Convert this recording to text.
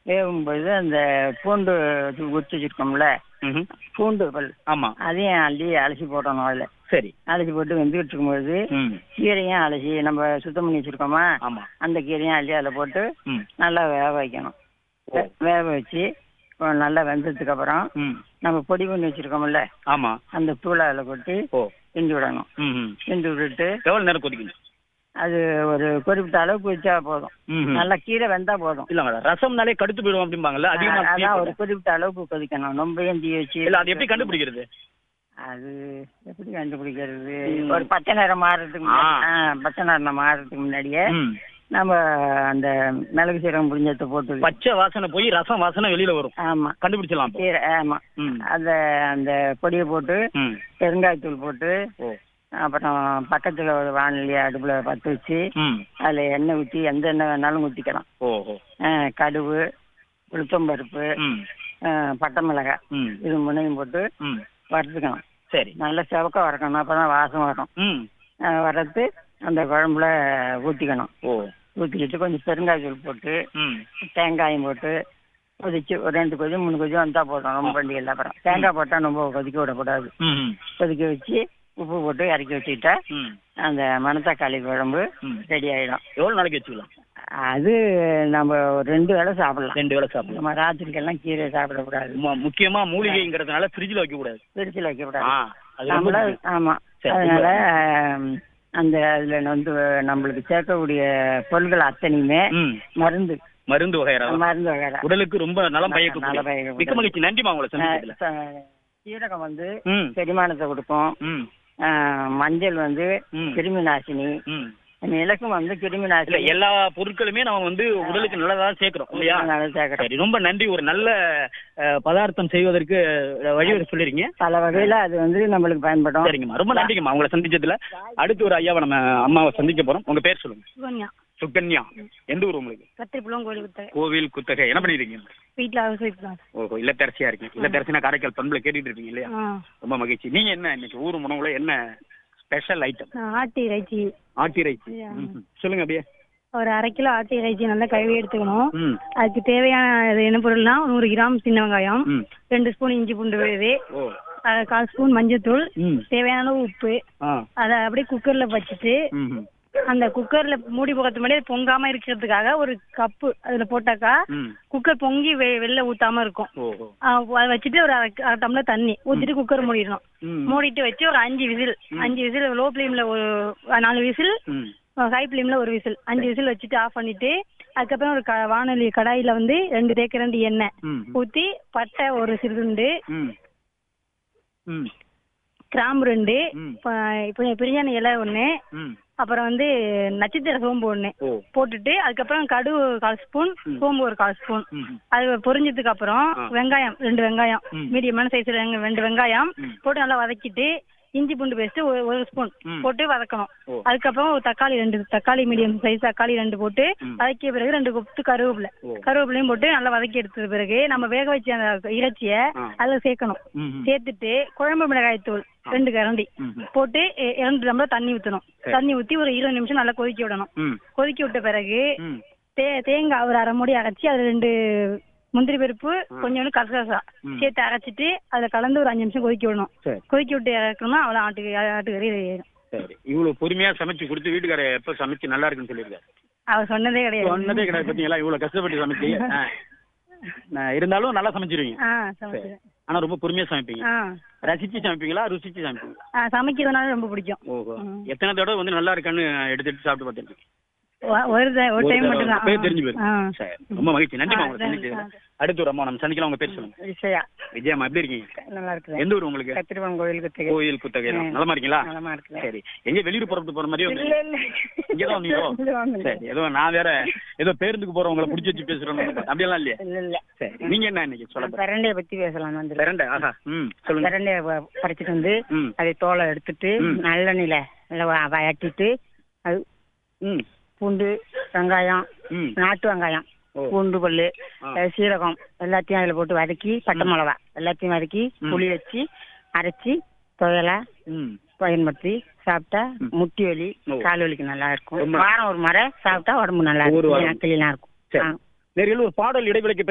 வேகும்போது அந்த பூண்டு உரிச்சு வச்சிருக்கோம்ல, ம்ஹும். பூண்டு பல் ஆமா. அதையும் அள்ளி அலசி போடணும். அதில் சரி. அலசி போட்டு வெந்துகிட்டு இருக்கும்போது ம். கீரையும் அலசி நம்ம சுத்தம் பண்ணி வச்சிருக்கோமா, ஆமா. அந்த கீரையும் அள்ளி அதில் போட்டு ம். நல்லா வேக வைக்கணும். ஓ. வேக வச்சு நல்லா வெந்ததுக்கு அப்புறம் ம். நம்ம பொடி பண்ணி வச்சிருக்கோம்ல, ஆமா. அந்த தூளை அதில் கொட்டி ஓ. கிண்டி விடணும். ம். கிண்டி விட்டுட்டு எவ்வளவு நேரம் கொதிக்கணும்? அது ஒரு குறிப்பிட்ட அளவுக்கு வச்சா போதும். ம்ஹும். நல்லா கீரை வெந்தா போதும். இல்ல மேடம், ரசம்னாலே கடுத்து போயிடும் அப்படிம்பாங்கல்ல, அதிகமா அதான் ஒரு குறிப்பிட்ட அளவுக்கு கொதிக்கணும். ரொம்பவும் தீ வச்சு இல்ல, அது எப்படி கண்டுபிடிக்கிறது? அது எப்படி கண்டுபிடிக்கிறது? ஒரு பச்சை நிறம் மாறுறதுக்கு பச்சை நிறம் மாறுறதுக்கு முன்னாடியே ம். நம்ம அந்த மிளகு சீரகம் புரிஞ்சத்தை போட்டு பச்சை வாசனை போய் ரசம் வாசனை வெளியில வரும். ஆமா, கண்டுபிடிச்சலாம் அப்போ. கீரை ஆமா. ம். அந்த பொடியை போட்டு ம். பெருங்காயத்தூள் போட்டு ஓ. அப்புறம் பக்கத்துல ஒரு வானிலையை அடுப்புல பற்ற வச்சு ம். அதுல எண்ணெய் ஊற்றி எந்த எண்ணெய் வேணாலும் ஊற்றிக்கலாம். ஓஹோ. கடுகு, உளுத்தம்பருப்பு, ம். பட்டை மிளகாய் ம். இது முன்னையும் போட்டு ம். வறுத்துக்கணும். சரி. நல்லா செவக்க வறுக்கணும், அப்பதான் வாசம் வரும். ம். வறுத்து அந்த குழம்புல ஊற்றிக்கணும். ஓ. ஊற்றிக்கிட்டு கொஞ்சம் பெருங்காயத்தூள் போட்டு ம். தேங்காயும் போட்டு கொதிச்சு ஒரு 2 கொதி 3 கொதி வந்தால் போதும். ரொம்ப பண்டிகை அப்புறம் தேங்காய் போட்டால் ரொம்ப கொதிக்க விடக்கூடாது. ம். கொதிக்க வச்சு உப்பு போட்டு இறக்கி வச்சுக்கிட்டா ம். அந்த மணத்தக்காளி குழம்பு ரெடி ஆகிடும். எவ்வளவு நாளைக்கு வச்சுக்கலாம்? அது நம்ம 2 வேளை சாப்பிடலாம். 2 வேளை சாப்பிடலாம். நம்ம ராத்திரிக்கெல்லாம் கீரை சாப்பிடக்கூடாது. முக்கியமா மூலிகைங்கிறதுனால ஃப்ரிட்ஜில் வைக்க கூடாது. ஃப்ரிட்ஜில் வைக்கக்கூடாது. நம்மள ஆமா. அதனால அந்த அதுல வந்து நம்மளுக்கு சேர்க்கக்கூடிய பொருட்கள் அத்தனையுமே மருந்து மருந்து வகை. மருந்து வகை உடலுக்கு ரொம்ப நலம் பயக்கும். மிக்க மகிழ்ச்சி. நன்றிமா உங்களை சந்திச்சதுல. சீரகம் வந்து செரிமானத்தை கொடுக்கும். மஞ்சள் வந்து கிருமி நாசினி. மிளகும் வந்து கிருமி நாசினி. எல்லா பொருட்களுமே நம்ம வந்து உடலுக்கு நல்லதா சேர்க்கிறோம் இல்லையா? சரி, ரொம்ப நன்றி. ஒரு நல்ல பதார்த்தம் செய்வதற்கு வழிவகை சொல்லிருக்கீங்க. பல வகையில அது வந்து நம்மளுக்கு பயன்படும். சரிங்கம்மா, ரொம்ப நன்றிங்கம்மா உங்களை சந்திச்சதுல. அடுத்து ஒரு ஐயாவை நம்ம அம்மாவை சந்திக்க போறோம். உங்க பேர் சொல்லுங்க. சுகன்யா. எந்த ஊர் உங்களுக்கு? கத்திரிப்புலம் கோவில் குத்தகை. கோவில் குத்தகை. என்ன பண்ணிருக்கீங்க? வீட்டுல ஹவுஸ் ஒய்ஃப் தான். ஓஹோ, இல்லத்தரசியா இருக்கீங்க. இல்லத்தரசினா காரைக்கால் பண்புல கேட்டுட்டு இருக்கீங்க இல்லையா? ரொம்ப மகிழ்ச்சி. நீங்க என்ன இன்னைக்கு ஊர் உணவுல என்ன ஸ்பெஷல் ஐட்டம்? ஆட்டி இறைச்சி. ஆட்டி இறைச்சி சொல்லுங்க அப்படியே. ஒரு 1/2 கிலோ ஆட்டி இறைச்சி நல்லா கழுவி எடுத்துக்கணும். அதுக்கு தேவையான என்ன பொருள்னா 100 கிராம் சின்ன வெங்காயம், 2 ஸ்பூன் இஞ்சி பூண்டு விழுது, 1/4 ஸ்பூன் மஞ்சத்தூள், தேவையான அளவு உப்பு. அதை அப்படியே குக்கர்ல வச்சுட்டு அந்த குக்கர்ல மூடி போகிறது முன்னாடி பொங்காம இருக்கிறதுக்காக ஒரு கப்பு அதுல போட்டாக்கா குக்கர் பொங்கி வெளில ஊத்தாம இருக்கும். அதை வச்சுட்டு ஒரு 1/2 டம்ளர் தண்ணி ஊத்திட்டு குக்கர் மூடிடணும். மூடிட்டு வச்சு ஒரு 5 விசில் லோ ஃபிளேம்ல ஒரு 4 விசில், ஹை ஃபிளேம்ல ஒரு விசில், 5 விசில் வச்சுட்டு ஆஃப் பண்ணிட்டு அதுக்கப்புறம் ஒரு வானொலி கடாயில வந்து 2 தேக்கரண்டி எண்ணெய் ஊத்தி பட்டை ஒரு சிறுதுண்டு, கிராம்பு 2, பிரியாணி இலை 1, அப்புறம் வந்து நட்சத்திர சோம்பு 1 போட்டுட்டு அதுக்கப்புறம் கடுகு 1/4 ஸ்பூன், சோம்பு ஒரு 1/4 ஸ்பூன். அது பொரிஞ்சதுக்கு அப்புறம் வெங்காயம் 2 வெங்காயம் மீடியமான சைஸ்ல 2 வெங்காயம் போட்டு நல்லா வதக்கிட்டு இஞ்சி பூண்டு பேஸ்ட் 1 ஸ்பூன் போட்டு வதக்கணும். அதுக்கப்புறம் ஒரு தக்காளி 2 தக்காளி மீடியம் சைஸ் தக்காளி 2 போட்டு வதக்கிய பிறகு 2 கொத்து கருவேப்பிலையும் போட்டு நல்லா வதக்கி எடுத்த பிறகு நம்ம வேக வச்ச அந்த இறைச்சிய அதுல சேர்க்கணும். சேர்த்துட்டு குழம்பு மிளகாய் தூள் 2 கரண்டி போட்டு 2 டம்ளர் தண்ணி ஊற்றணும். தண்ணி ஊற்றி ஒரு 20 நிமிஷம் நல்லா கொதிக்க விடணும். கொதிக்க விட்ட பிறகு தேங்காய் ஒரு 1/2 மூடி அரைச்சி அதுல 2 முந்திரி பருப்பு கொஞ்சோண்டு கசகசா சேர்த்து அரைச்சிட்டு அதுல கலந்து ஒரு 5 நிமிஷம் கொதிக்க விடணும். கொதிக்க விட்டு இறக்கணும்னா அவ்வளோ ஆட்டுக்கறி ரெடி ஆயிடும். சரி, இவ்வளவு பொறுமையா சமைச்சு கொடுத்து வீட்டுக்கார எப்ப சமைச்சு நல்லா இருக்குன்னு சொல்லியிருக்காரு? அவர் சொன்னதே கிடையாது. பாத்தீங்களா, இவ்வளவு கஷ்டப்பட்டு சமைச்சீங்க. இருந்தாலும் நல்லா சமைச்சிருவீங்க. ஆனா ரொம்ப பொறுமையா சமைப்பீங்க. ரசிச்சு சமைப்பீங்களா, ருசிச்சு சமைப்பீங்களா? சமைக்கிறதுனால ரொம்ப பிடிக்கும். ஓஹோ, எத்தனை தடவை வந்து நல்லா இருக்கான்னு எடுத்துட்டு சாப்பிட்டு பார்த்துருக்கீங்க? ஒரு டைம் மட்டும் தான். தெரிஞ்சு போயிடும். சரி, ரொம்ப மகிழ்ச்சி. நன்றிமா உங்களை சந்திச்சது. அடுத்து ஒரு அம்மா நம்ம சந்திக்கலாம். உங்க பேர் சொல்லுங்க. விஜயா. விஜயம்மா, எப்படி இருக்கீங்க? நல்லா இருக்கு. எந்த ஊர் உங்களுக்கு? கத்திரிப்புலம் கோவில் குத்தகை. கோவில் குத்தகை. நலமா இருக்கீங்களா? நலமா இருக்கு. சரி, எங்க வெளியூர் புறப்பட்டு போற மாதிரியே இங்கதான் வந்தீங்களோ? சரி, ஏதோ நான் வேற ஏதோ பேருந்துக்கு போறவங்களை பிடிச்சி வச்சு பேசுறோம் அப்படியெல்லாம் இல்லையா? இல்ல. சரி, நீங்க என்ன இன்னைக்கு சொல்ல? பிரண்டைய பத்தி பேசலாம். வந்து பிரண்டை. ஆஹா, சொல்லுங்க. பிரண்டைய பறிச்சுட்டு வந்து அதை தோலை எடுத்துட்டு நல்லெண்ணெயில நல்லா வதக்கிட்டு அது பூண்டு வெங்காயம், நாட்டு வெங்காயம், பூண்டு பல்லு, சீரகம் எல்லாத்தையும் அதில் போட்டு வதக்கி பட்டை மிளகா எல்லாத்தையும் வதக்கி புளி வச்சு அரைச்சி துவையலா பயன்படுத்தி சாப்பிட்டா முட்டி வலி கால் வலிக்கு நல்லா இருக்கும். வாரம் ஒரு முறை சாப்பிட்டா உடம்பு நல்லா இருக்கும், கிளீனா இருக்கும். ஒரு பாடல் இடைவெளிக்கு